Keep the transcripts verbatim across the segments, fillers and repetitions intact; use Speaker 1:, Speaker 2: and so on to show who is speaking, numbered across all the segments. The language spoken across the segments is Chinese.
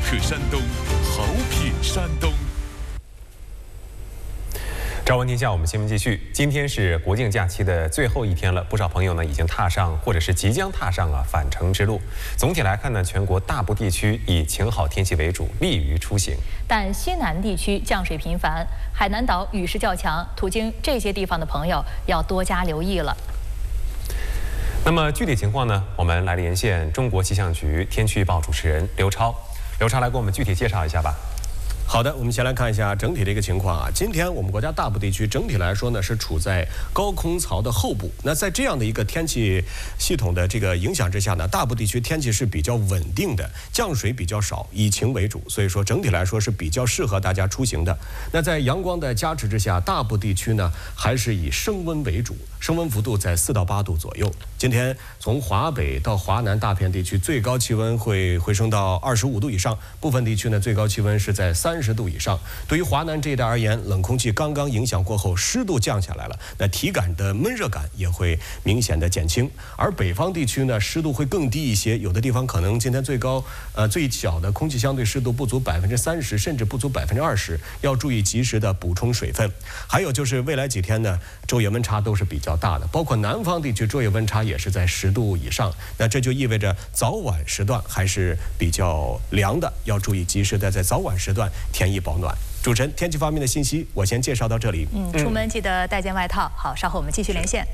Speaker 1: 客山东，好品山东。
Speaker 2: 朝闻天下，我们新闻继续。今天是国庆假期的最后一天了，不少朋友呢已经踏上或者是即将踏上啊返程之路。总体来看呢，全国大部地区以晴好天气为主，利于出行。
Speaker 3: 但西南地区降水频繁，海南岛雨势较强，途经这些地方的朋友要多加留意了。
Speaker 2: 那么具体情况呢，我们来连线中国气象局天气预报主持人刘超。刘超来给我们具体介绍一下吧。
Speaker 4: 好的，我们先来看一下整体的一个情况啊。今天我们国家大部地区整体来说呢是处在高空槽的后部。那在这样的一个天气系统的这个影响之下呢，大部地区天气是比较稳定的，降水比较少，以晴为主，所以说整体来说是比较适合大家出行的。那在阳光的加持之下，大部地区呢还是以升温为主，升温幅度在四到八度左右。今天从华北到华南大片地区，最高气温会回升到二十五度以上，部分地区呢最高气温是在三十度以上。对于华南这一带而言，冷空气刚刚影响过后，湿度降下来了，那体感的闷热感也会明显的减轻。而北方地区呢，湿度会更低一些，有的地方可能今天最高呃最小的空气相对湿度不足百分之三十，甚至不足百分之二十，要注意及时的补充水分。还有就是未来几天呢，昼夜温差都是比较大的，包括南方地区昼夜温差也是在十度以上，那这就意味着早晚时段还是比较凉的，要注意及时的在早晚时段添衣保暖。主持人，天气方面的信息我先介绍到这里。
Speaker 3: 嗯，出门记得带件外套。好，稍后我们继续连线。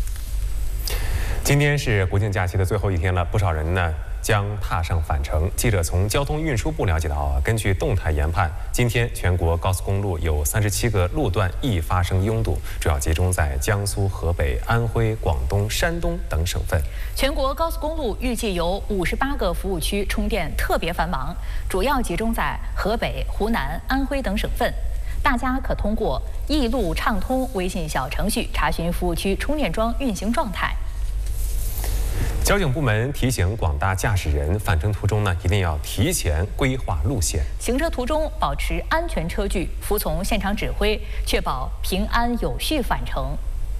Speaker 2: 今天是国庆假期的最后一天了，不少人呢将踏上返程。记者从交通运输部了解到啊，根据动态研判，今天全国高速公路有三十七个路段易发生拥堵，主要集中在江苏、河北、安徽、广东、山东等省份。
Speaker 3: 全国高速公路预计有五十八个服务区充电特别繁忙，主要集中在河北、湖南、安徽等省份。大家可通过易路畅通微信小程序查询服务区充电桩运行状态。
Speaker 2: 交警部门提醒广大驾驶人，返程途中呢，一定要提前规划路线，
Speaker 3: 行车途中保持安全车距，服从现场指挥，确保平安有序返程。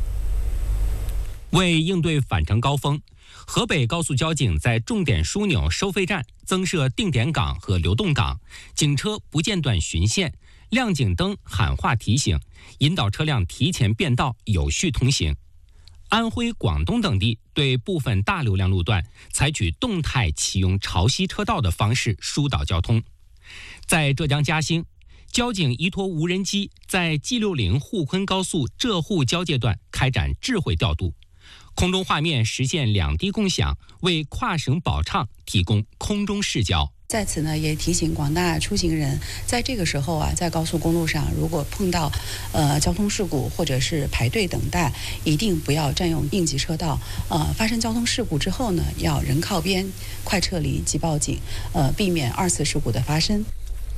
Speaker 5: 为应对返程高峰，河北高速交警在重点枢纽收费站增设定点岗和流动岗，警车不间断巡线，亮警灯喊话提醒，引导车辆提前变道，有序通行。安徽、广东等地对部分大流量路段采取动态启用潮汐车道的方式疏导交通。在浙江嘉兴，交警依托无人机在 G 六零 沪昆高速浙沪交界段开展智慧调度，空中画面实现两地共享，为跨省保畅提供空中视角。
Speaker 6: 在此呢，也提醒广大出行人，在这个时候啊，在高速公路上，如果碰到呃交通事故或者是排队等待，一定不要占用应急车道。呃，发生交通事故之后呢，要人靠边，快撤离及报警，呃，避免二次事故的发生。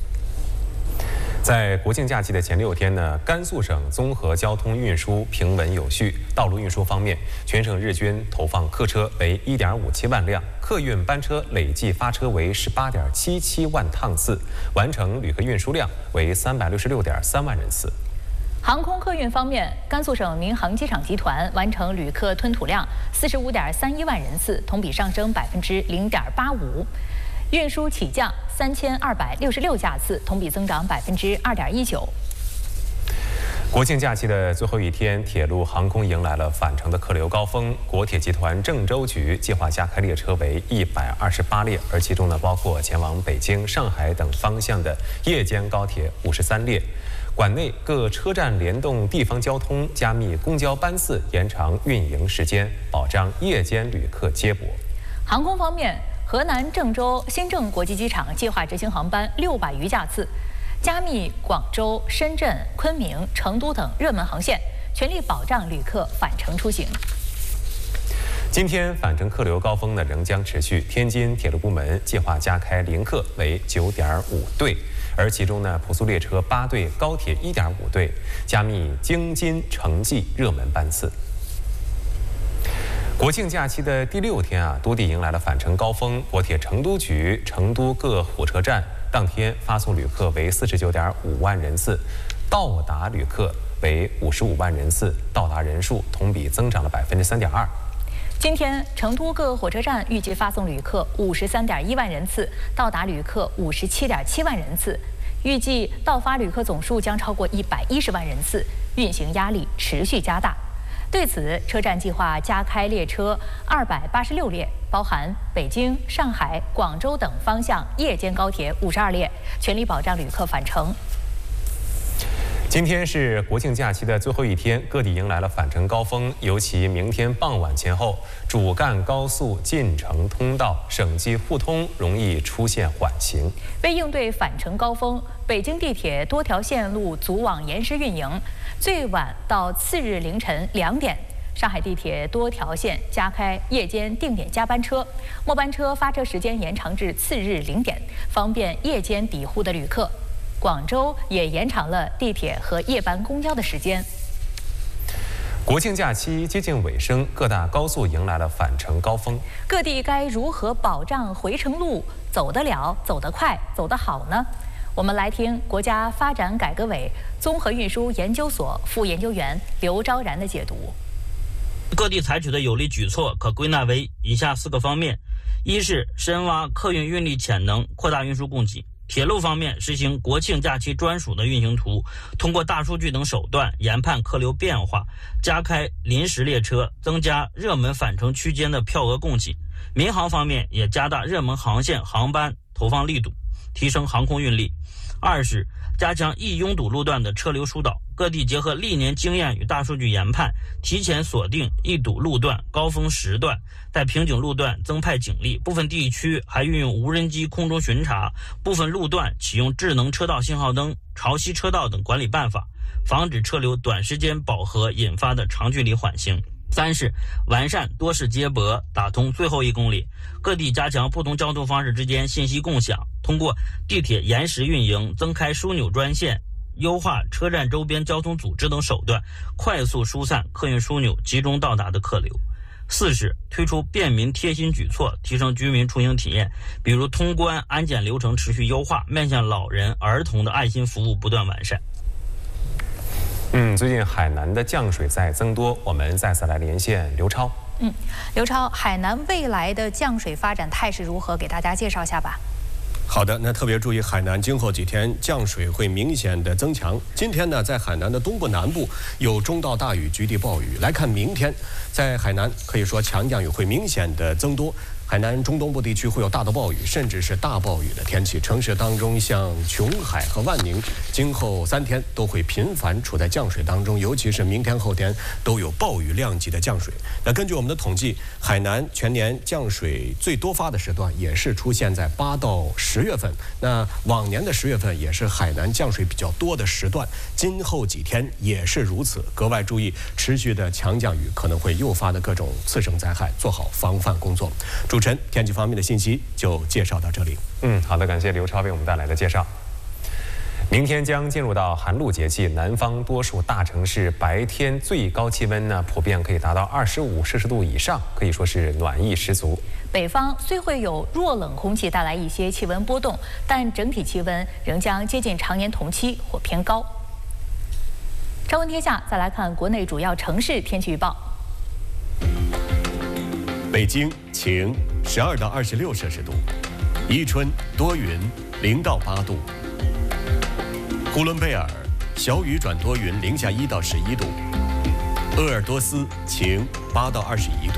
Speaker 2: 在国庆假期的前六天呢，甘肃省综合交通运输平稳有序。道路运输方面，全省日均投放客车为 一点五七万辆，客运班车累计发车为 十八点七七万趟次，完成旅客运输量为 三百六十六点三万人次。
Speaker 3: 航空客运方面，甘肃省民航机场集团完成旅客吞吐量 四十五点三一万人次，同比上升 百分之零点八五。运输起降三千二百六十六架次，同比增长百分之二点一九。
Speaker 2: 国庆假期的最后一天，铁路航空迎来了返程的客流高峰。国铁集团郑州局计划加开列车为一百二十八列，而其中呢包括前往北京、上海等方向的夜间高铁五十三列。管内各车站联动地方交通，加密公交班次，延长运营时间，保障夜间旅客接驳。
Speaker 3: 航空方面，河南郑州新郑国际机场计划执行航班六百余架次，加密广州、深圳、昆明、成都等热门航线，全力保障旅客返程出行。
Speaker 2: 今天返程客流高峰呢仍将持续，天津铁路部门计划加开临客为 九点五对，而其中呢普速列车八对，高铁 一点五对，加密京津城际热门班次。国庆假期的第六天啊，多地迎来了返程高峰。国铁成都局成都各火车站当天发送旅客为 四十九点五万人次，到达旅客为五十五万人次，到达人数同比增长了百分之三点二。
Speaker 3: 今天，成都各火车站预计发送旅客五十三点一万人次，到达旅客五十七点七万人次，预计到发旅客总数将超过一百一十万人次，运行压力持续加大。对此，车站计划加开列车二百八十六列，包含北京、上海、广州等方向夜间高铁五十二列，全力保障旅客返程。
Speaker 2: 今天是国庆假期的最后一天，各地迎来了返程高峰。尤其明天傍晚前后，主干高速进城通道、省际互通容易出现缓行。
Speaker 3: 为应对返程高峰，北京地铁多条线路组网延时运营，最晚到次日凌晨两点。上海地铁多条线加开夜间定点加班车，末班车发车时间延长至次日零点，方便夜间抵沪的旅客。广州也延长了地铁和夜班公交的时间。
Speaker 2: 国庆假期接近尾声，各大高速迎来了返程高峰。
Speaker 3: 各地该如何保障回程路走得了、走得快、走得好呢？我们来听国家发展改革委综合运输研究所副研究员刘昭然的解读。
Speaker 7: 各地采取的有力举措可归纳为以下四个方面：一是深挖客运运力潜能，扩大运输供给。铁路方面，实行国庆假期专属的运行图，通过大数据等手段研判客流变化，加开临时列车，增加热门返程区间的票额供给。民航方面也加大热门航线航班投放力度，提升航空运力。二是加强易拥堵路段的车流疏导，各地结合历年经验与大数据研判，提前锁定易堵路段、高峰时段，在瓶颈路段增派警力，部分地区还运用无人机空中巡查，部分路段启用智能车道信号灯、潮汐车道等管理办法，防止车流短时间饱和引发的长距离缓行。三是完善多式接驳，打通最后一公里，各地加强不同交通方式之间信息共享，通过地铁延时运营、增开枢纽专线、优化车站周边交通组织等手段，快速疏散客运枢纽集中到达的客流。四是推出便民贴心举措，提升居民出行体验，比如通关安检流程持续优化，面向老人、儿童的爱心服务不断完善。
Speaker 2: 嗯，最近海南的降水在增多，我们再次来连线刘超。
Speaker 3: 嗯，刘超，海南未来的降水发展态势如何？给大家介绍一下吧。
Speaker 4: 好的，那特别注意，海南今后几天降水会明显的增强。今天呢，在海南的东部、南部有中到大雨，局地暴雨。来看明天，在海南可以说强降雨会明显的增多。海南中东部地区会有大的暴雨，甚至是大暴雨的天气。城市当中，像琼海和万宁，今后三天都会频繁处在降水当中，尤其是明天、后天都有暴雨量级的降水。那根据我们的统计，海南全年降水最多发的时段也是出现在八到十月份。那往年的十月份也是海南降水比较多的时段，今后几天也是如此。格外注意，持续的强降雨可能会诱发的各种次生灾害，做好防范工作。主持人，天气方面的信息就介绍到这里。
Speaker 2: 嗯，好的，感谢刘超为我们带来的介绍。明天将进入到寒露节气，南方多数大城市白天最高气温呢，普遍可以达到二十五摄氏度以上，可以说是暖意十足。
Speaker 3: 北方虽会有弱冷空气带来一些气温波动，但整体气温仍将接近常年同期或偏高。朝闻天下，再来看国内主要城市天气预报。
Speaker 4: 北京晴，十二到二十六摄氏度；伊春多云，零到八度；呼伦贝尔小雨转多云，零下一到十一度；鄂尔多斯晴，八到二十一度；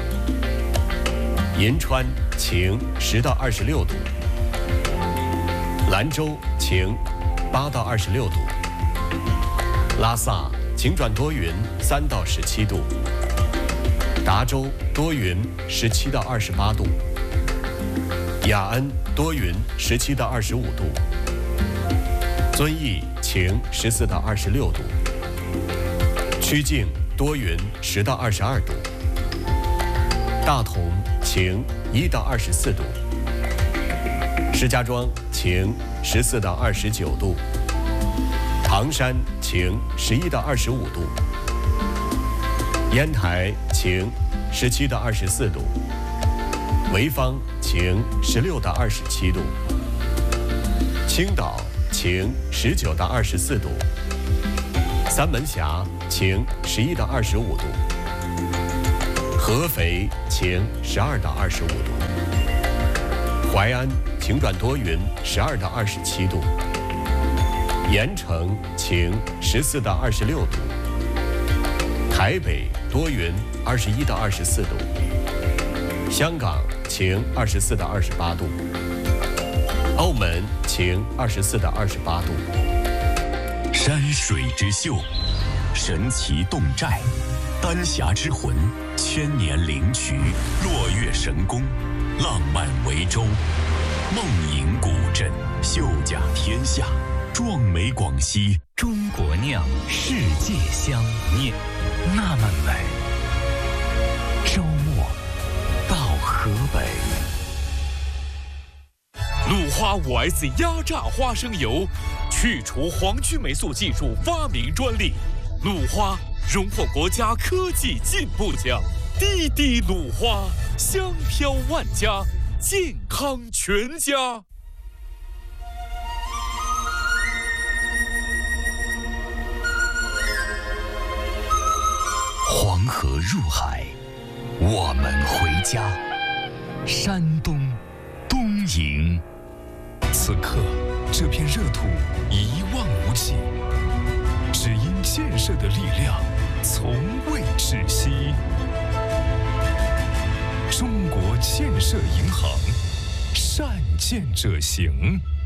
Speaker 4: 银川晴，十到二十六度；兰州晴，八到二十六度；拉萨晴转多云，三到十七度。达州多云，十七到二十八度；雅安多云，十七到二十五度；遵义晴，十四到二十六度；曲靖多云，十到二十二度；大同晴，一到二十四度；石家庄晴，十四到二十九度；唐山晴，十一到二十五度；烟台晴，十七到二十四度；潍坊晴，十六到二十七度；青岛晴，十九到二十四度；三门峡晴，十一到二十五度； 合肥晴十二到二十五度，淮安晴转多云十二到二十七度，盐城晴十四到二十六度，台北多云二十一到二十四度，香港晴二十四到二十八度，澳门晴二十四到二十八度。
Speaker 1: 山水之秀，神奇侗寨，丹霞之魂，千年灵渠，落月神功，浪漫维州，梦影古镇，秀甲天下，壮美广西，
Speaker 8: 中国酿，世界香，念那么美。周末到河北。
Speaker 1: 鲁花 五 S 压榨花生油，去除黄曲霉素技术发明专利。鲁花荣获国家科技进步奖。滴滴鲁花，香飘万家，健康全家。黄河入海，我们回家。山东东营。此刻，这片热土一望无际，只因建设的力量从未止息。中国建设银行，善建者行。